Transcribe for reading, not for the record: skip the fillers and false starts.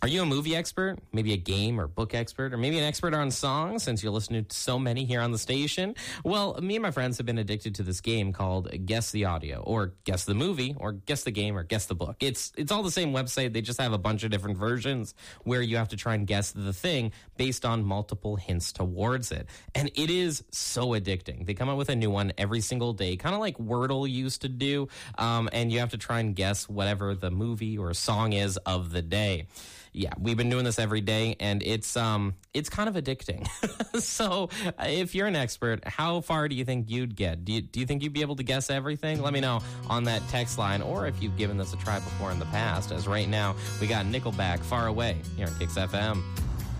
Are you a movie expert? Maybe a game or book expert? Or maybe an expert on songs since you're listening to so many here on the station? Well, me and my friends have been addicted to this game called Guess the Audio, or Guess the Movie, or Guess the Game, or Guess the Book. It's all the same website. They just have a bunch of different versions where you have to try and guess the thing based on multiple hints towards it. And it is so addicting. They come out with a new one every single day, kind of like Wordle used to do. And you have to try and guess whatever the movie or song is of the day. Yeah, we've been doing this every day, and it's kind of addicting. So if you're an expert, how far do you think you'd get? Do you think you'd be able to guess everything? Let me know on that text line, or if you've given this a try before in the past, as right now we got Nickelback, Far Away, here on Kicks FM.